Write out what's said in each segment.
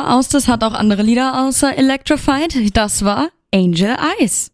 aus, das hat auch andere Lieder außer Electrified. Das war Angel Eyes.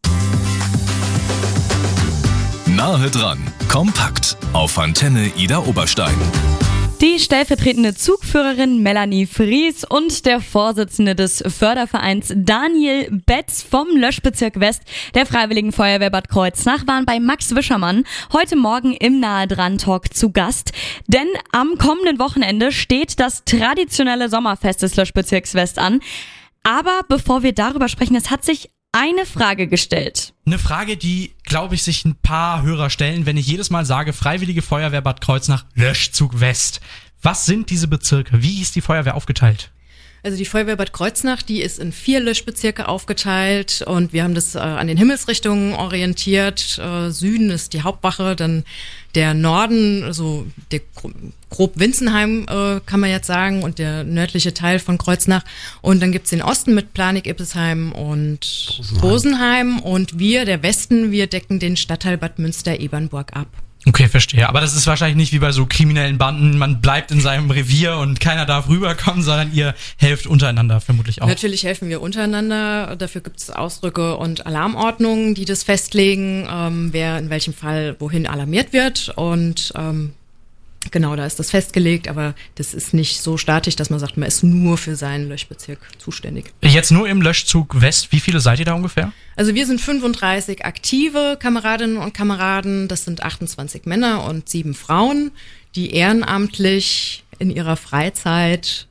Nahe dran, kompakt auf Antenne Ida Oberstein. Die stellvertretende Zugführerin Melanie Fries und der Vorsitzende des Fördervereins Daniel Betz vom Löschbezirk West der Freiwilligen Feuerwehr Bad Kreuznach waren bei Max Wischermann heute Morgen im Nahe dran Talk zu Gast. Denn am kommenden Wochenende steht das traditionelle Sommerfest des Löschbezirks West an. Aber bevor wir darüber sprechen, es hat sich eine Frage gestellt. Eine Frage, die, glaube ich, sich ein paar Hörer stellen, wenn ich jedes Mal sage, Freiwillige Feuerwehr Bad Kreuznach, Löschzug West. Was sind diese Bezirke? Wie ist die Feuerwehr aufgeteilt? Also die Feuerwehr Bad Kreuznach, die ist in 4 Löschbezirke aufgeteilt und wir haben das an den Himmelsrichtungen orientiert. Süden ist die Hauptwache, dann der Norden, also der grob Winzenheim kann man jetzt sagen, und der nördliche Teil von Kreuznach. Und dann gibt's den Osten mit Planik, Ippesheim und Rosenheim. Und wir, der Westen, wir decken den Stadtteil Bad Münster-Ebernburg ab. Okay, verstehe. Aber das ist wahrscheinlich nicht wie bei so kriminellen Banden, man bleibt in seinem Revier und keiner darf rüberkommen, sondern ihr helft untereinander vermutlich auch. Natürlich helfen wir untereinander. Dafür gibt es Ausdrücke und Alarmordnungen, die das festlegen, wer in welchem Fall wohin alarmiert wird. Und genau, da ist das festgelegt, aber das ist nicht so statisch, dass man sagt, man ist nur für seinen Löschbezirk zuständig. Jetzt nur im Löschzug West, wie viele seid ihr da ungefähr? Also wir sind 35 aktive Kameradinnen und Kameraden, das sind 28 Männer und 7 Frauen, die ehrenamtlich in ihrer Freizeit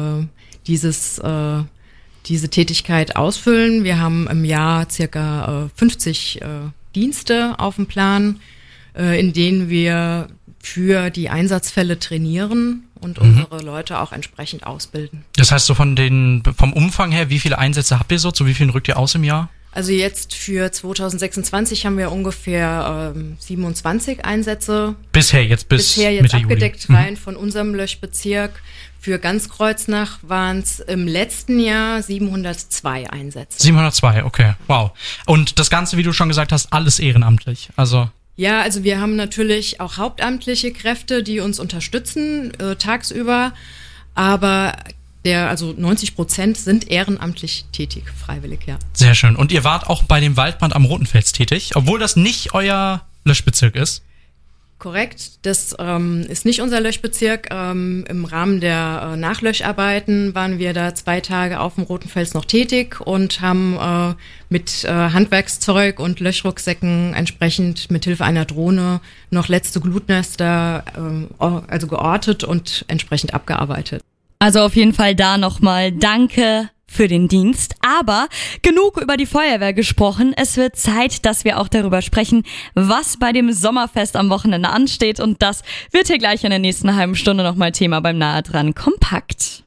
diese Tätigkeit ausfüllen. Wir haben im Jahr circa 50 Dienste auf dem Plan, in denen wir für die Einsatzfälle trainieren und unsere Leute auch entsprechend ausbilden. Das heißt so vom Umfang her, wie viele Einsätze habt ihr so? Zu wie vielen rückt ihr aus im Jahr? Also jetzt für 2026 haben wir ungefähr 27 Einsätze. Bisher jetzt Mitte abgedeckt Juli. Rein von unserem Löschbezirk. Für ganz Kreuznach waren es im letzten Jahr 702 Einsätze. 702, okay, wow. Und das Ganze, wie du schon gesagt hast, alles ehrenamtlich, also... Ja, also wir haben natürlich auch hauptamtliche Kräfte, die uns unterstützen tagsüber, aber 90% sind ehrenamtlich tätig, freiwillig, ja. Sehr schön. Und ihr wart auch bei dem Waldbrand am Rotenfels tätig, obwohl das nicht euer Löschbezirk ist? Korrekt, das ist nicht unser Löschbezirk. Im Rahmen der Nachlöscharbeiten waren wir da 2 Tage auf dem Rotenfels noch tätig und haben mit Handwerkszeug und Löschrucksäcken entsprechend mithilfe einer Drohne noch letzte Glutnester geortet und entsprechend abgearbeitet. Also auf jeden Fall da nochmal Danke für den Dienst. Aber genug über die Feuerwehr gesprochen. Es wird Zeit, dass wir auch darüber sprechen, was bei dem Sommerfest am Wochenende ansteht. Und das wird hier gleich in der nächsten halben Stunde nochmal Thema beim Nahe dran Kompakt.